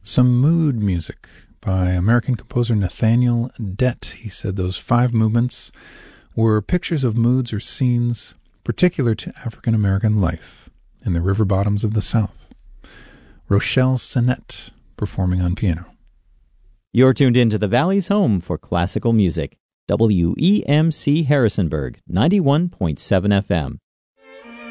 Some mood music by American composer Nathaniel Dett. He said those 5 movements were pictures of moods or scenes particular to African American life in the river bottoms of the South. Rochelle Sinnett performing on piano. You're tuned in to the Valley's home for classical music. WEMC Harrisonburg, 91.7 FM.